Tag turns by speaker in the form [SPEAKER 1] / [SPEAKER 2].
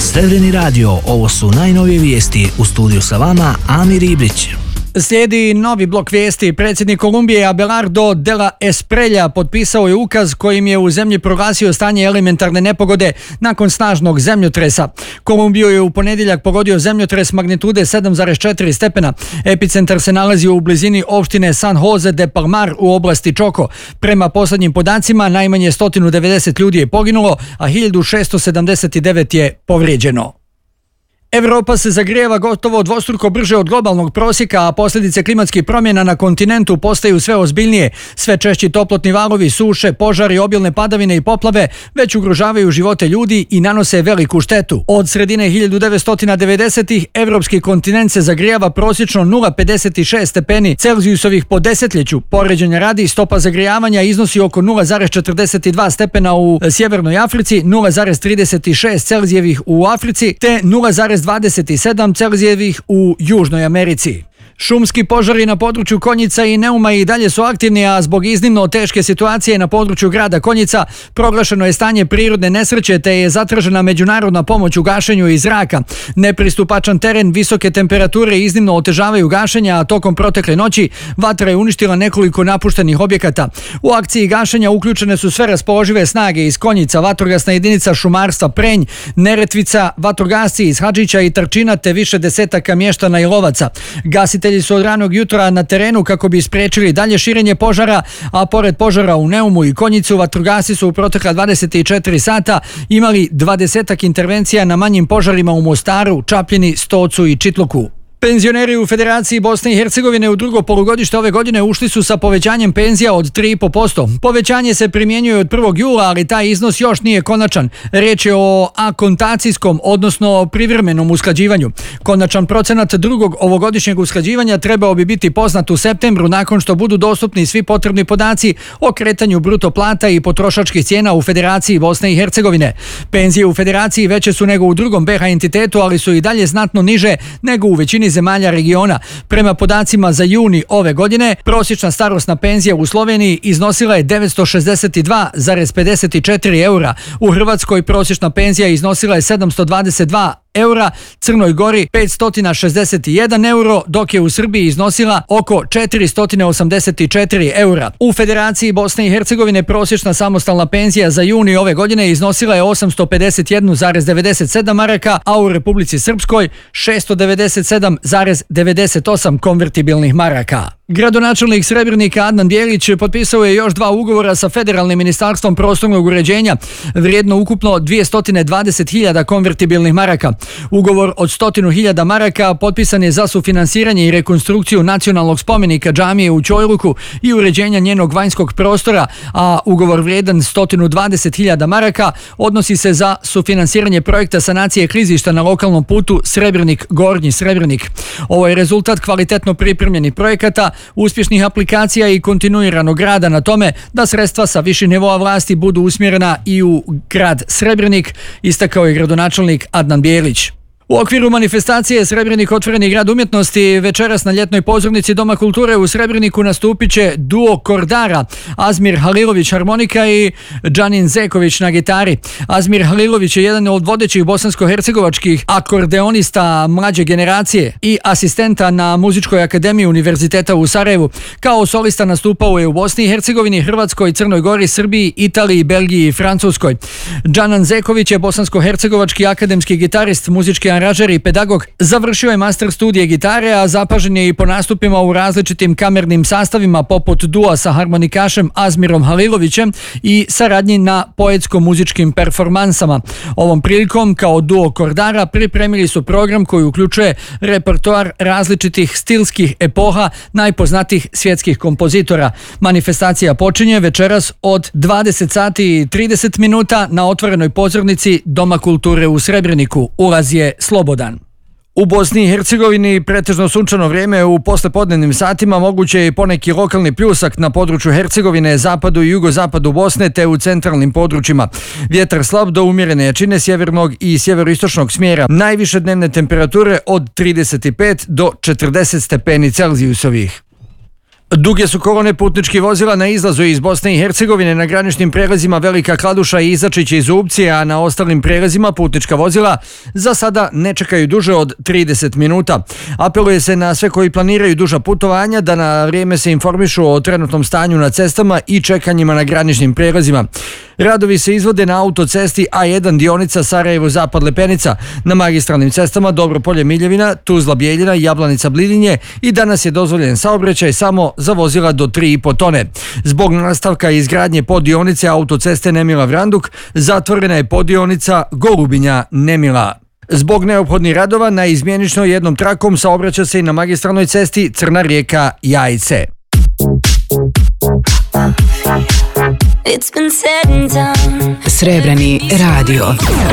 [SPEAKER 1] Srebreni radio, ovo su najnovije vijesti. U studiju sa vama Amir Ibrić.
[SPEAKER 2] Slijedi novi blok vijesti. Predsjednik Kolumbije Abelardo de la Espriella potpisao je ukaz kojim je u zemlji proglasio stanje elementarne nepogode nakon snažnog zemljotresa. Kolumbiju je u ponedjeljak pogodio zemljotres magnitude 7,4 stepena. Epicentar se nalazio u blizini opštine San Jose de Palmar u oblasti Čoko. Prema posljednjim podacima najmanje 190 ljudi je poginulo, a 1679 je povrijeđeno. Evropa se zagrijeva gotovo dvostruko brže od globalnog prosjeka, a posljedice klimatskih promjena na kontinentu postaju sve ozbiljnije. Sve češći toplotni valovi, suše, požari, obilne padavine i poplave već ugrožavaju živote ljudi i nanose veliku štetu. Od sredine 1990-ih evropski kontinent se zagrijava prosječno 0,56 stepeni Celzijusovih po desetljeću. Poređenja radi, stopa zagrijavanja iznosi oko 0,42 stepena u Sjevernoj Africi, 0,36 Celzijevih u Africi te 0,27 Celzijevih u Južnoj Americi. Šumski požari na području Konjica i Neuma i dalje su aktivni, a zbog iznimno teške situacije na području grada Konjica proglašeno je stanje prirodne nesreće te je zatražena međunarodna pomoć u gašenju iz zraka. Nepristupačan teren, visoke temperature iznimno otežavaju gašenja, a tokom protekle noći vatra je uništila nekoliko napuštenih objekata. U akciji gašenja uključene su sve raspoložive snage iz Konjica, vatrogasna jedinica šumarstva Prenj, Neretvica, vatrogasci iz Hadžića i Trčina te više desetaka mještana i lovaca. Gasitelji su od ranog jutra na terenu kako bi spriječili dalje širenje požara, a pored požara u Neumu i Konjicu, vatrogasci su u protekla 24 sata imali 20 intervencija na manjim požarima u Mostaru, Čapljini, Stocu i Čitluku. Penzioneri u Federaciji Bosne i Hercegovine u drugo polugodište ove godine ušli su sa povećanjem penzija od 3,5%. Povećanje se primjenjuje od 1. jula, ali taj iznos još nije konačan. Riječ je o akontacijskom, odnosno privremenom usklađivanju. Konačan procenat drugog ovogodišnjeg usklađivanja trebao bi biti poznat u septembru nakon što budu dostupni svi potrebni podaci o kretanju bruto plata i potrošačkih cijena u Federaciji Bosne i Hercegovine. Penzije u Federaciji veće su nego u drugom BiH entitetu, ali su i dalje znatno niže nego u većini zemalja regiona. Prema podacima za juni ove godine, prosječna starosna penzija u Sloveniji iznosila je 962,54 eura. U Hrvatskoj prosječna penzija iznosila je 722 eura, Crnoj Gori 561 euro, dok je u Srbiji iznosila oko 484 eura. U Federaciji Bosne i Hercegovine prosječna samostalna penzija za juni ove godine iznosila je 851,97 maraka, a u Republici Srpskoj 697,98 konvertibilnih maraka. Gradonačelnik Srebrenika Adnan Bijelić potpisao je još 2 ugovora sa Federalnim ministarstvom prostornog uređenja, vrijedno ukupno 220.000 konvertibilnih maraka. Ugovor od 100.000 maraka potpisan je za sufinansiranje i rekonstrukciju nacionalnog spomenika džamije u Ćojluku i uređenja njenog vanjskog prostora, a ugovor vrijedan 120.000 maraka odnosi se za sufinansiranje projekta sanacije klizišta na lokalnom putu Srebrenik-Gornji Srebrenik. Ovo je rezultat kvalitetno pripremljenih projekata, uspješnih aplikacija i kontinuiranog rada na tome da sredstva sa viših nivoa vlasti budu usmjerena i u grad Srebrenik, istakao je gradonačelnik Adnan Bijelić. U okviru manifestacije Srebrenik otvoreni grad umjetnosti večeras na ljetnoj pozornici Doma kulture u Srebreniku nastupit će duo Kordara, Azmir Halilović harmonika i Džanin Zeković na gitari. Azmir Halilović je jedan od vodećih bosansko-hercegovačkih akordeonista mlađe generacije i asistenta na Muzičkoj akademiji Univerziteta u Sarajevu. Kao solista nastupao je u Bosni i Hercegovini, Hrvatskoj, Crnoj Gori, Srbiji, Italiji, Belgiji i Francuskoj. Džanan Zeković je bosansko-hercegovački akademski gitarist, muzički aranžer i pedagog. Završio je master studije gitare, a zapažen je i po nastupima u različitim kamernim sastavima poput dua sa harmonikašem Azmirom Halilovićem i saradnji na poetsko-muzičkim performansama. Ovom prilikom kao duo Kordara pripremili su program koji uključuje repertoar različitih stilskih epoha najpoznatijih svjetskih kompozitora. Manifestacija počinje večeras od 20 sati i 30 minuta na otvorenoj pozornici Doma kulture u Srebreniku. Ulaz je slobodan. U Bosni i Hercegovini pretežno sunčano vrijeme, u poslepodnevnim satima moguće je i poneki lokalni pljusak na području Hercegovine, zapadu i jugozapadu Bosne te u centralnim područjima. Vjetar slab do umjerene jačine sjevernog i sjeveroistočnog smjera. Najviše dnevne temperature od 35 do 40 stepeni Celzijusovih. Duge su kolone putničkih vozila na izlazu iz Bosne i Hercegovine na graničnim prelazima Velika Kladuša i Izačić i Zubci, a na ostalim prelazima putnička vozila za sada ne čekaju duže od 30 minuta. Apeluje se na sve koji planiraju duža putovanja da na vrijeme se informišu o trenutnom stanju na cestama i čekanjima na graničnim prelazima. Radovi se izvode na autocesti A1 dionica Sarajevo-Zapad Lepenica, na magistralnim cestama Dobropolje-Miljevina, Tuzla-Bijeljina, Jablanica-Blidinje i danas je dozvoljen saobraćaj samo za vozila do 3,5 tone. Zbog nastavka izgradnje poddionice autoceste Nemila-Vranduk zatvorena je poddionica Golubinja-Nemila. Zbog neophodnih radova na izmjenično jednom trakom saobraća se i na magistralnoj cesti Crna Rijeka-Jajce.
[SPEAKER 3] Srebreni radio.